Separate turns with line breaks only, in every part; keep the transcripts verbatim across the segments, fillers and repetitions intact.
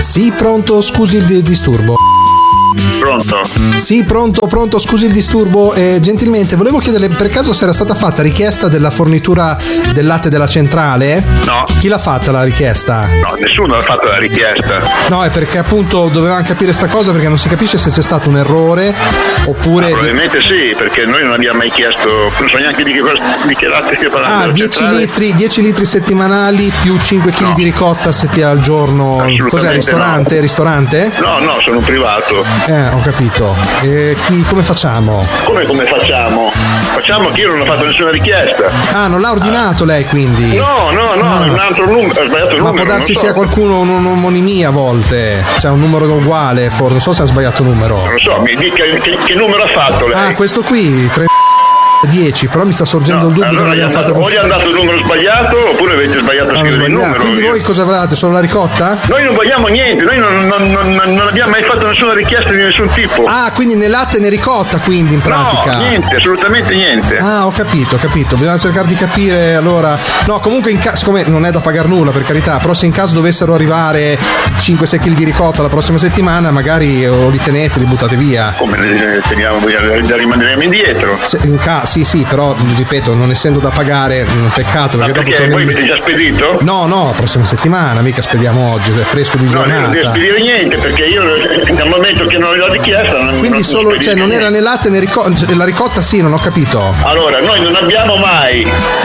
Sì, pronto, scusi il disturbo.
Pronto?
Sì, pronto, pronto, scusi il disturbo. Eh, gentilmente, volevo chiederle per caso se era stata fatta richiesta della fornitura del latte della centrale?
No.
Chi l'ha fatta la richiesta?
No, nessuno ha fatto la richiesta.
No, è perché appunto dovevamo capire sta cosa, perché non si capisce se c'è stato un errore oppure...
Ah, probabilmente sì, perché noi non abbiamo mai chiesto, non so neanche di che, cosa, di che latte stia parlando.
Ah, dieci litri, dieci litri settimanali più cinque chili
no.
di ricotta setti al giorno. Cos'è, ristorante?
No.
Ristorante?
No, no, sono un privato.
Eh, ho capito. E chi, come facciamo?
Come come facciamo? Facciamo che io non ho fatto nessuna richiesta.
Ah, non l'ha ordinato ah. lei quindi?
No, no, no, ah. è un altro numero, ho sbagliato il
Ma
numero.
può darsi
so.
sia qualcuno un'omonimia a volte. C'è un numero uguale, forse. Non so se ha sbagliato numero.
Non lo so, mi dica che, che numero ha fatto lei.
Ah, questo qui, tre dieci, però mi sta sorgendo
no,
il dubbio
allora
che non abbiamo fatto.
O gli è andato il numero sbagliato oppure avete sbagliato a scrivere il numero.
Quindi voi cosa avrete? Solo la ricotta?
Noi non vogliamo niente, noi non, non, non, non abbiamo mai fatto nessuna richiesta di nessun tipo.
Ah, quindi né latte né ricotta, quindi in pratica.
No, niente, assolutamente niente.
Ah, ho capito, ho capito. Bisogna cercare di capire allora. No, comunque in caso, siccome non è da pagar nulla per carità, però se in caso dovessero arrivare cinque sei chili di ricotta la prossima settimana, magari o li tenete, li buttate via.
Come li teniamo, li rimanderemo indietro?
Se, in ca- sì, sì, però ripeto, non essendo da pagare, un peccato.
Ma
perché,
perché
dopo
voi
torni...
avete già spedito?
No, no, la prossima settimana, mica spediamo oggi, è fresco di giornata.
No, non devo spedire niente, perché io dal momento che non l'ho richiesta non
Quindi
non
solo, cioè non era né latte né ricotta, la ricotta sì, non ho capito.
Allora, noi non abbiamo mai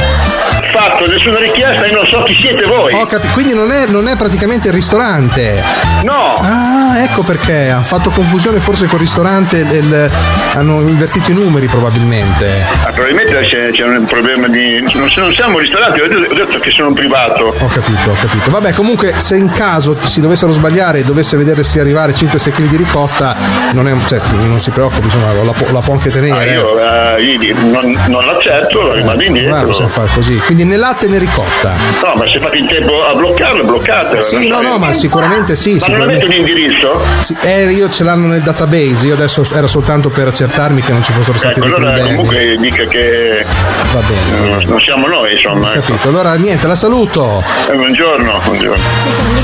fatto nessuna richiesta e non so chi siete voi.
Ho capito, quindi non è, non è praticamente il ristorante.
No.
Ah, ecco perché hanno fatto confusione forse col ristorante, del, hanno invertito i numeri probabilmente.
Ah, probabilmente c'è, c'è un problema di... Non, non siamo ristoranti, ho detto, ho detto che sono un privato.
Ho capito, ho capito. Vabbè, comunque se in caso si dovessero sbagliare e dovesse vedersi arrivare cinque sei chili di ricotta, non, è, cioè, non si preoccupi, insomma, la, la può anche tenere.
Ah, io, uh, io non, non l'accetto, lo rimando
eh,
indietro.
Guarda, possiamo fare così. Quindi né latte né ricotta.
No, ma se fate in tempo a bloccarla, bloccatela.
Sì, no, no, ma sicuramente sì.
Ma
sicuramente...
non avete un indirizzo?
Sì, eh, io ce l'hanno nel database, io adesso era soltanto per accertarmi che non ci fossero stati
ecco,
dei
allora
problemi.
comunque dica che
va bene,
non, non siamo noi, insomma.
Ho capito,
ecco.
allora niente, la saluto.
Eh, buongiorno, buongiorno.